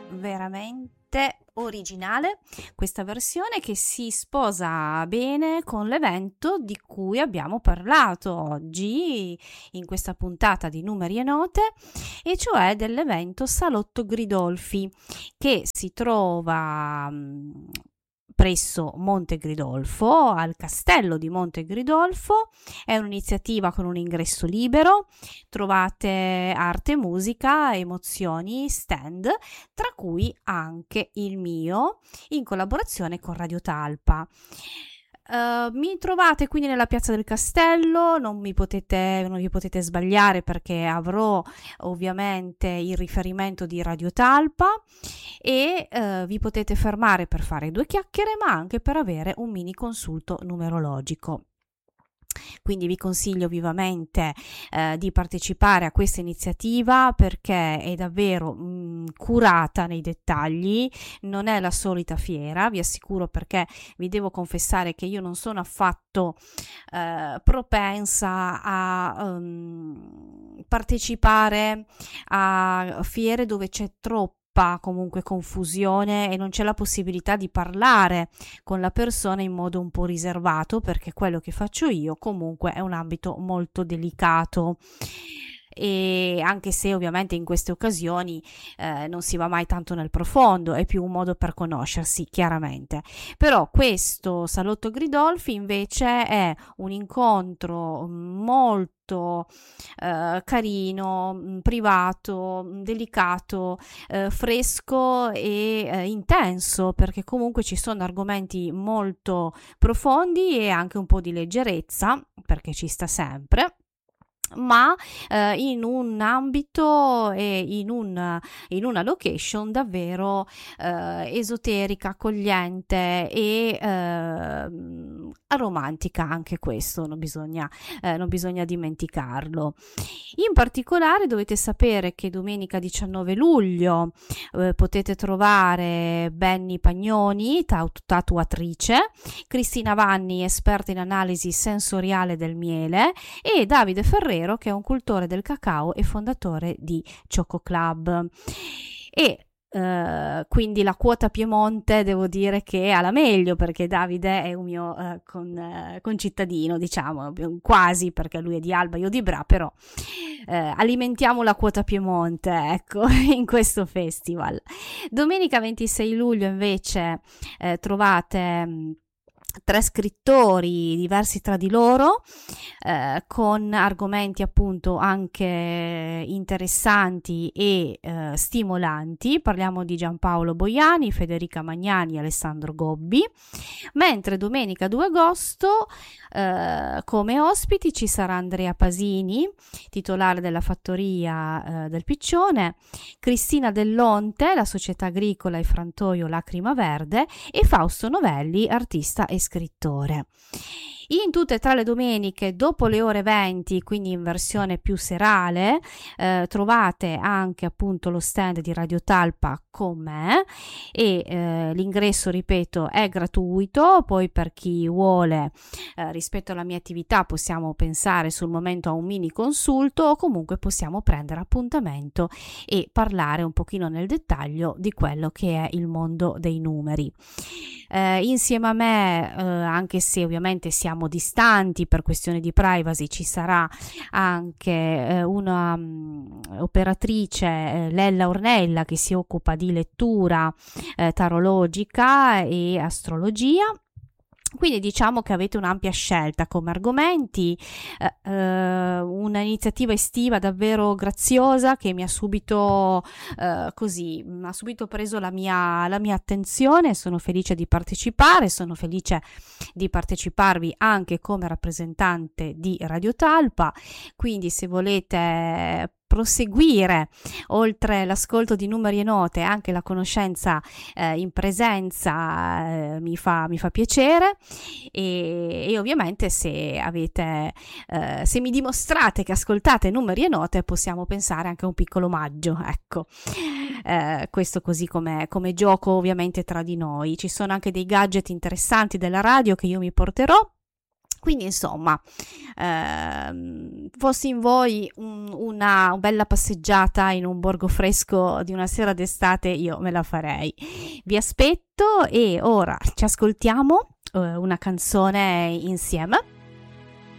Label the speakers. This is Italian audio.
Speaker 1: veramente originale questa versione, che si sposa bene con l'evento di cui abbiamo parlato oggi in questa puntata di Numeri e Note, e cioè dell'evento Salotto Gridolfi, che si trova presso Monte Gridolfo, al castello di Monte Gridolfo. È un'iniziativa con un ingresso libero, trovate arte, musica, emozioni, stand, tra cui anche il mio, in collaborazione con Radio Talpa. Mi trovate quindi nella piazza del castello, non vi potete sbagliare, perché avrò ovviamente il riferimento di Radio Talpa, e vi potete fermare per fare due chiacchiere, ma anche per avere un mini consulto numerologico. Quindi vi consiglio vivamente di partecipare a questa iniziativa, perché è davvero curata nei dettagli, non è la solita fiera, vi assicuro, perché vi devo confessare che io non sono affatto propensa a partecipare a fiere dove c'è comunque confusione e non c'è la possibilità di parlare con la persona in modo un po' riservato, perché quello che faccio io comunque è un ambito molto delicato, e anche se ovviamente in queste occasioni non si va mai tanto nel profondo, è più un modo per conoscersi, chiaramente. Però questo Salotto Gridolfi invece è un incontro molto carino, privato, delicato, fresco e intenso, perché comunque ci sono argomenti molto profondi e anche un po' di leggerezza, perché ci sta sempre, ma in un ambito e in una location davvero esoterica, accogliente e romantica. Anche questo non bisogna dimenticarlo. In particolare dovete sapere che domenica 19 luglio potete trovare Benny Pagnoni, tatuatrice, Cristina Vanni, esperta in analisi sensoriale del miele, e Davide Ferrero, che è un cultore del cacao e fondatore di Choco Club. E quindi la quota Piemonte devo dire che è alla meglio, perché Davide è un mio concittadino, diciamo, quasi, perché lui è di Alba, io di Bra, però alimentiamo la quota Piemonte, ecco, in questo festival. Domenica 26 luglio invece trovate 3 scrittori diversi tra di loro, con argomenti appunto anche interessanti e stimolanti. Parliamo di Giampaolo Boiani, Federica Magnani e Alessandro Gobbi. Mentre domenica 2 agosto come ospiti ci sarà Andrea Pasini, titolare della fattoria del Piccione, Cristina Dell'Onte, la società agricola e frantoio Lacrima Verde, e Fausto Novelli, artista e scrittore. In tutte e 3 le domeniche, dopo le ore 20, quindi in versione più serale, trovate anche appunto lo stand di Radio Talpa con me, e l'ingresso, ripeto, è gratuito. Poi per chi vuole, rispetto alla mia attività, possiamo pensare sul momento a un mini consulto, o comunque possiamo prendere appuntamento e parlare un pochino nel dettaglio di quello che è il mondo dei numeri. Insieme a me, anche se ovviamente siamo distanti per questioni di privacy, ci sarà anche una operatrice, Lella Ornella, che si occupa di lettura tarologica e astrologia. Quindi diciamo che avete un'ampia scelta come argomenti, un'iniziativa estiva davvero graziosa, che mi ha subito preso la mia attenzione. Sono felice di partecipare, sono felice di parteciparvi anche come rappresentante di Radio Talpa. Quindi se volete proseguire, oltre l'ascolto di Numeri e Note, anche la conoscenza in presenza, mi fa piacere, e ovviamente se mi dimostrate che ascoltate Numeri e Note, possiamo pensare anche a un piccolo omaggio, ecco. Questo così come gioco ovviamente tra di noi. Ci sono anche dei gadget interessanti della radio che io mi porterò, Quindi insomma, fossi in voi una bella passeggiata in un borgo fresco di una sera d'estate, io me la farei. Vi aspetto e ora ci ascoltiamo una canzone insieme.